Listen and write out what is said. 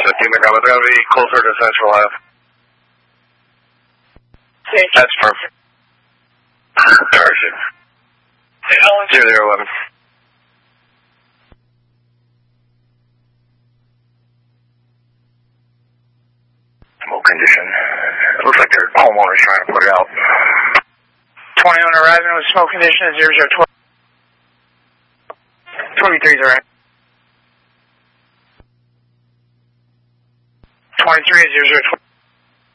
It's going to be closer to Central Ave. That's perfect. Perfect. 0011. Smoke condition. It looks like their homeowner's trying to put it out. 20 on arriving with smoke condition at 0012. 23's alright. 23 at 0012.